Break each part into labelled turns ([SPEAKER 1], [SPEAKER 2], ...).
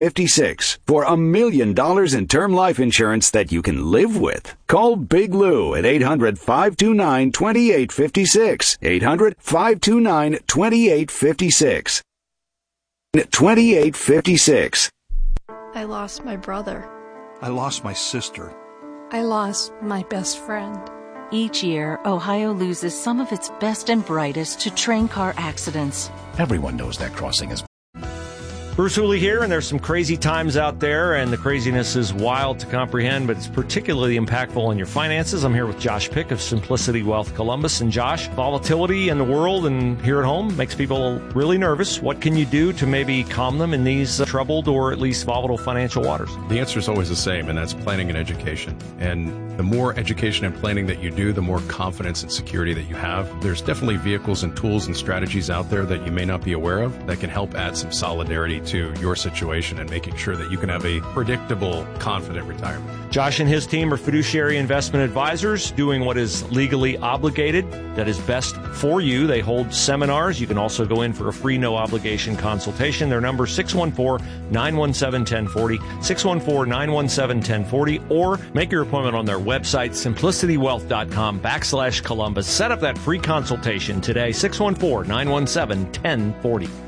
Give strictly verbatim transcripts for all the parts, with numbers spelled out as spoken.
[SPEAKER 1] fifty-six for a million dollars in term life insurance that you can live with. Call Big Lou at eight hundred, five two nine, two eight five six. eight hundred, five two nine, two eight five six. twenty-eight fifty-six.
[SPEAKER 2] I lost my brother.
[SPEAKER 3] I lost my sister.
[SPEAKER 2] I lost my best friend.
[SPEAKER 4] Each year, Ohio loses some of its best and brightest to train car accidents.
[SPEAKER 5] Everyone knows that crossing is...
[SPEAKER 6] Bruce Hooley here, and there's some crazy times out there, and the craziness is wild to comprehend, but it's particularly impactful on your finances. I'm here with Josh Pick of Simplicity Wealth Columbus. And Josh, volatility in the world and here at home makes people really nervous. What can you do to maybe calm them in these uh, troubled or at least volatile financial waters?
[SPEAKER 7] The answer is always the same, and that's planning and education. And the more education and planning that you do, the more confidence and security that you have. There's definitely vehicles and tools and strategies out there that you may not be aware of that can help add some solidarity to your situation and making sure that you can have a predictable, confident retirement.
[SPEAKER 6] Josh and his team are fiduciary investment advisors doing what is legally obligated, that is best for you. They hold seminars. You can also go in for a free, no-obligation consultation. Their number is six one four, nine one seven, one zero four zero, six one four, nine one seven, one zero four zero, or make your appointment on their website, simplicitywealth.com backslash Columbus. Set up that free consultation today, six one four, nine one seven, one zero four zero.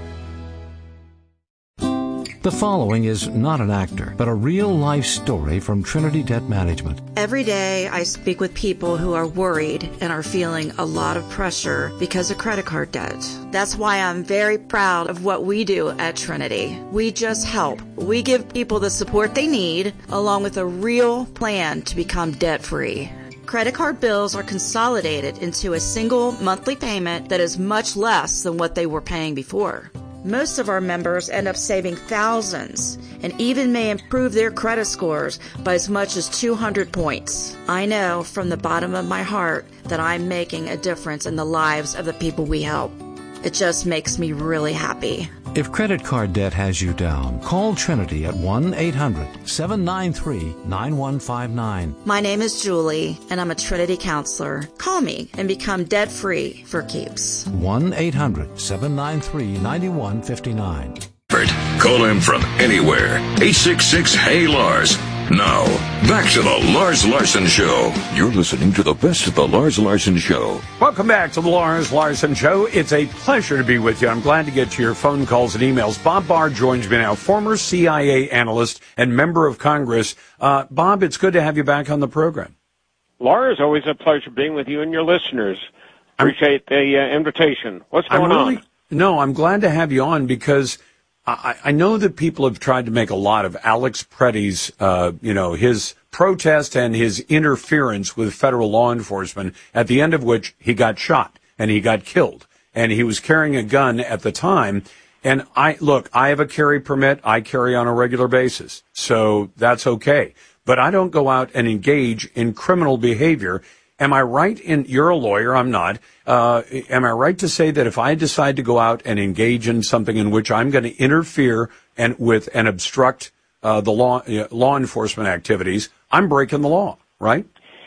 [SPEAKER 8] The following is not an actor, but a real-life story from Trinity Debt Management.
[SPEAKER 9] Every day I speak with people who are worried and are feeling a lot of pressure because of credit card debt. That's why I'm very proud of what we do at Trinity. We just help. We give people the support they need, along with a real plan to become debt-free. Credit card bills are consolidated into a single monthly payment that is much less than what they were paying before. Most of our members end up saving thousands and even may improve their credit scores by as much as two hundred points. I know from the bottom of my heart that I'm making a difference in the lives of the people we help. It just makes me really happy.
[SPEAKER 8] If credit card debt has you down, call Trinity at one eight hundred, seven nine three, nine one five nine.
[SPEAKER 9] My name is Julie, and I'm a Trinity counselor. Call me and become debt-free for keeps.
[SPEAKER 8] one eight hundred, seven nine three, nine one five nine.
[SPEAKER 10] Call him from anywhere. eight six six, Hey Lars. Now, back to the Lars Larson Show. You're listening to the best of the Lars Larson Show.
[SPEAKER 11] Welcome back to the Lars Larson Show. It's a pleasure to be with you. I'm glad to get to your phone calls and emails. Bob Barr joins me now, former C I A analyst and member of Congress. Uh, Bob, it's good to have you back on the program.
[SPEAKER 12] Lars, always a pleasure being with you and your listeners. Appreciate the uh, invitation. What's going
[SPEAKER 11] really,
[SPEAKER 12] on?
[SPEAKER 11] No, I'm glad to have you on because I, I know that people have tried to make a lot of Alex Preddy's, uh, you know, his protest and his interference with federal law enforcement, at the end of which he got shot and he got killed. And he was carrying a gun at the time. And I, look, I have a carry permit. I carry on a regular basis. So that's okay. But I don't go out and engage in criminal behavior. Am I right in, you're a lawyer, I'm not, uh, am I right to say that if I decide to go out and engage in something in which I'm going to interfere and with and obstruct uh, the law uh, law enforcement activities, I'm breaking the law, right?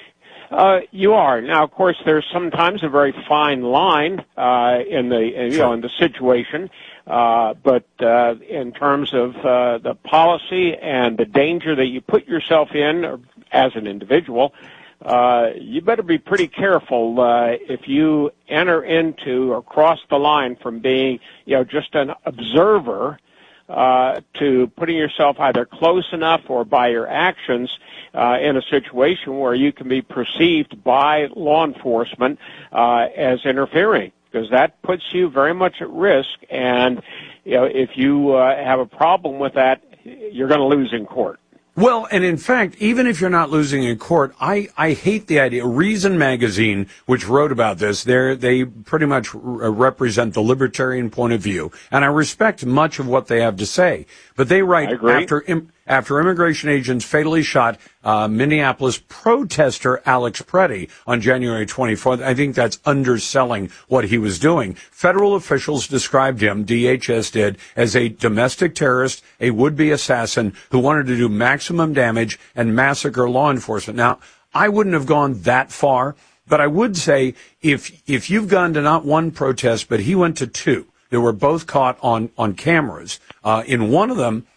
[SPEAKER 12] Uh, you are. Now, of course, there's sometimes a very fine line uh, in the you sure. know in the situation, uh, but uh, in terms of uh, the policy and the danger that you put yourself in as an individual, Uh, you better be pretty careful uh, if you enter into or cross the line from being, you know, just an observer uh, to putting yourself either close enough or by your actions uh, in a situation where you can be perceived by law enforcement uh, as interfering, because that puts you very much at risk. And you know, if you uh, have a problem with that, you're going to lose in court.
[SPEAKER 11] Well, and in fact, even if you're not losing in court, I, I hate the idea. Reason Magazine, which wrote about this, they they pretty much r- represent the libertarian point of view, and I respect much of what they have to say. But they write after im- after immigration agents fatally shot uh, Minneapolis protester Alex Preddy on January twenty-fourth. I think that's underselling what he was doing. Federal officials described him, D H S did, as a domestic terrorist, a would-be assassin who wanted to do maximum damage and massacre law enforcement. Now, I wouldn't have gone that far, but I would say if if you've gone to not one protest, but he went to two, they were both caught on, on cameras. Uh, in one of them,